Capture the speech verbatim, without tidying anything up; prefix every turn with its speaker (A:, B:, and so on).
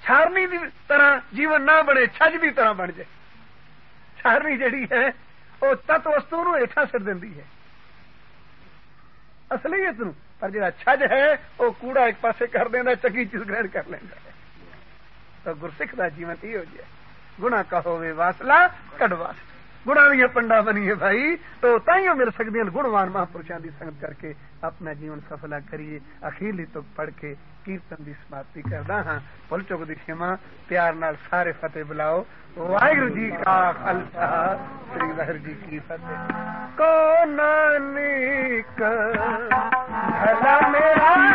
A: छारनी की तरह जीवन ना बने, छज की तरह बन जाए। छारनी जिहड़ी है वो तत्व वस्तु नूं हेठां सिर दिंदी है असलीयत नूं, पर जिहड़ा छज है वो कूड़ा एक पासे कर देंदा, चंगी चीज ग्रहण कर लैंदा है। तो गुरसिख दा जीवन इहो जिहा गुणा का होवे वासला कड़वास, गुणा दी पंडा बनीए भाई तो ताइयों मिल सकदी हैं। गुणवान महापुरुषों की संगत करके अपना जीवन सफला करिए। अखीरली तुक पढ़ के कीर्तन की समाप्ति करदा हाँ। भुल चुक दी क्षमा, प्यार नाल सारे फतेह बुलाओ। वाहिगुरू जी का खालसा, श्री वाहिगुरू जी की फतेह। को नानक भला मेरा